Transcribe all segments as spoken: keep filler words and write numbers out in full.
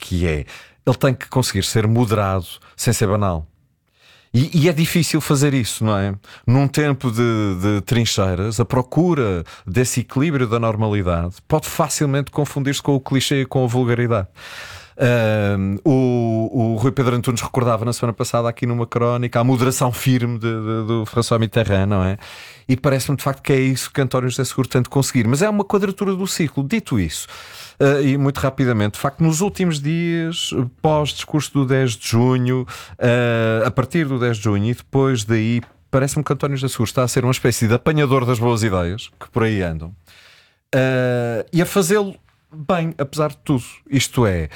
que é, ele tem que conseguir ser moderado sem ser banal. E, e é difícil fazer isso, não é? Num tempo de, de trincheiras, a procura desse equilíbrio da normalidade pode facilmente confundir-se com o clichê e com a vulgaridade. Uh, o, o Rui Pedro Antunes recordava na semana passada aqui numa crónica a moderação firme de, de, do François Mitterrand, não é? E parece-me de facto que é isso que António José Seguro tem de conseguir, mas é uma quadratura do ciclo. Dito isso, uh, e muito rapidamente, de facto, nos últimos dias, pós-discurso do dez de junho, uh, a partir do dez de junho e depois daí, parece-me que António José Seguro está a ser uma espécie de apanhador das boas ideias que por aí andam, uh, e a fazê-lo bem, apesar de tudo. Isto é,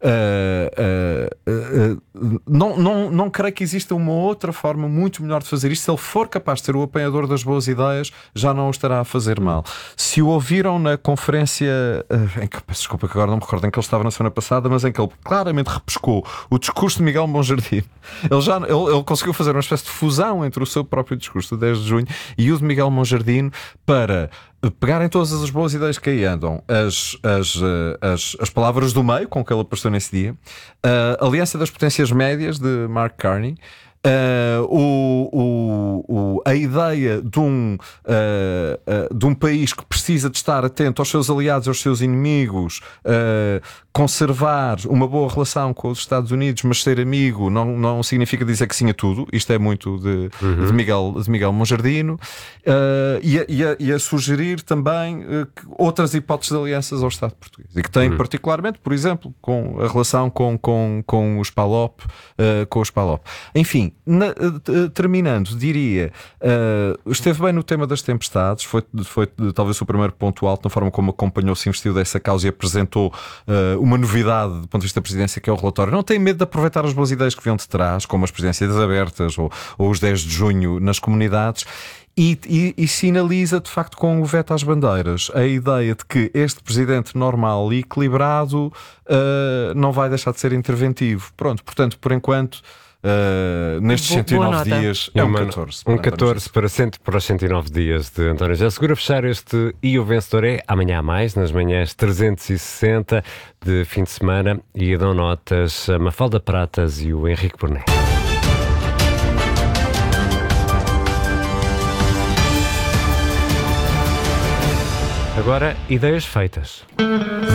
uh, uh, uh, uh, não, não, não creio que exista uma outra forma muito melhor de fazer isto. Se ele for capaz de ser o apanhador das boas ideias, já não o estará a fazer mal. Se o ouviram na conferência, uh, em que, peço desculpa que agora não me recordo em que ele estava na semana passada, mas em que ele claramente repescou o discurso de Miguel Monjardim, ele, já, ele, ele conseguiu fazer uma espécie de fusão entre o seu próprio discurso do dez de junho e o de Miguel Monjardim para pegarem todas as boas ideias que aí andam, as, as, as, as palavras do meio com que ele apareceu nesse dia, a Aliança das Potências Médias de Mark Carney, Uh, o, o, o, a ideia de um, uh, uh, de um país que precisa de estar atento aos seus aliados e aos seus inimigos, uh, conservar uma boa relação com os Estados Unidos, mas ser amigo não, não significa dizer que sim a tudo. Isto é muito de, uhum. de, Miguel, de Miguel Monjardino, uh, e, a, e, a, e a sugerir também uh, outras hipóteses de alianças ao Estado português, e que tem uhum. particularmente, por exemplo, com a relação com, com, com os PALOP, uh, com os PALOP. Enfim, Na, uh, terminando, diria, uh, esteve bem no tema das tempestades, foi, foi talvez o primeiro ponto alto na forma como acompanhou, se investiu dessa causa e apresentou uh, uma novidade do ponto de vista da presidência, que é o relatório. Não tem medo de aproveitar as boas ideias que vêm de trás, como as presidências abertas ou, ou os dez de junho nas comunidades. E, e, e sinaliza de facto com o veto às bandeiras a ideia de que este presidente normal e equilibrado uh, não vai deixar de ser interventivo. Pronto, portanto, por enquanto, Uh, nestes cento e nove dias é um catorze. Um catorze para, cento, para os cento e nove dias de António José Seguro. A fechar este E o Vencedor é amanhã a mais, nas manhãs trezentos e sessenta de fim de semana, e dão notas a Mafalda Pratas e o Henrique Burnet. Agora, ideias feitas.